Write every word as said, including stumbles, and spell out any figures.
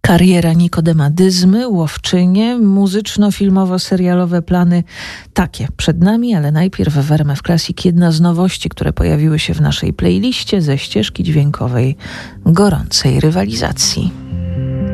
Kariera Nikodemadyzmy, Łowczynie, muzyczno-filmowo-serialowe plany takie przed nami, ale najpierw w R M F Classic jedna z nowości, które pojawiły się w naszej playliście ze ścieżki dźwiękowej gorącej rywalizacji.